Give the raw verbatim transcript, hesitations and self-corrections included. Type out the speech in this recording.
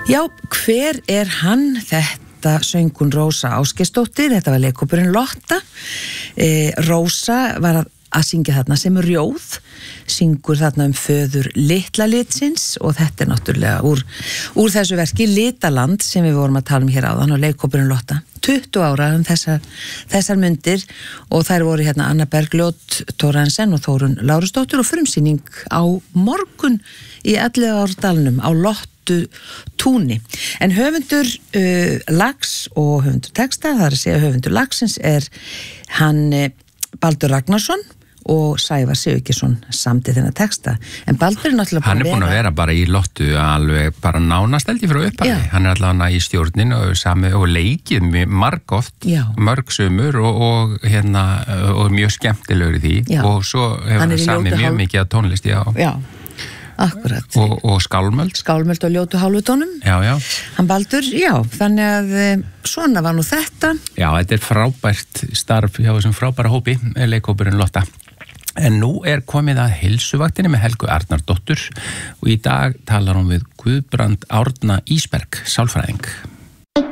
Já, hver er hann? Þetta söng hún Rósa Ásgeirsdóttir, þetta var leikhópurinn Lotta. E, Rósa var að að syngja þarna sem rjóð, syngur þarna um föður litla litsins og þetta er náttúrulega úr, úr þessu verki Litaland sem við vorum að tala um hér áðan og leikhópurinn Lotta. tuttugu ára um þessar, þessar myndir og þær voru hérna Anna Bergljót Thorstensen og Þórunn Lárusdóttir og frumsýning á morgun í Elliðaárdalnum á Lottu túni. En höfundur uh, lags og höfundur texta, það er að segja höfundur lagsins er hann uh, Baldur Ragnarsson og Sævar Sigurgeirsson samdi þennan texta. En Baldur er náttúrulega hann er búin að vera bara í Lottu alveg bara nánast held ég frá upphafi. Hann er allavega í stjórnin og, sami, og leikið margoft, Já. mörg sumur og, og, hérna, og mjög skemmtilegur í því. Já. Og svo hefur hann samið mjög hál... mikið af tónlist. Já, já akkurat. Og, og skálmöld. Skálmöld og ljótu hálfutónum. Já, já. Hann Baldur, já, þannig að svona var nú þetta. Já, þetta er frábært starf hjá þessum frábæra hópi, leikhópurinn Lotta. En nú er komið að heilsuvaktinni með Helgu Arnardóttur og í dag talar hún við Guðbrand Árna Ísberg, sálfræðing.